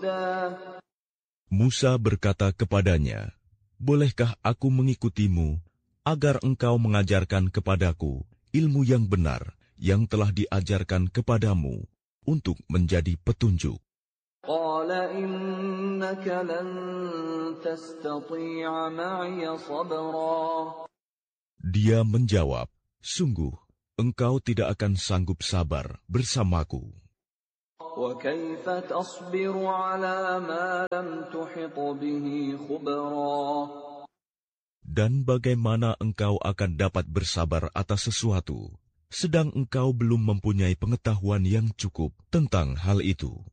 Musa berkata kepadanya, "Bolehkah aku mengikutimu agar engkau mengajarkan kepadaku ilmu yang benar yang telah diajarkan kepadamu untuk menjadi petunjuk?" قال إنك لن تستطيع معي صبرا. Dia menjawab, "Sungguh, engkau tidak akan sanggup sabar bersamaku. وكيف تصبر على ما لم تحط به خبرا. Dan bagaimana engkau akan dapat bersabar atas sesuatu, sedang engkau belum mempunyai pengetahuan yang cukup tentang hal itu?"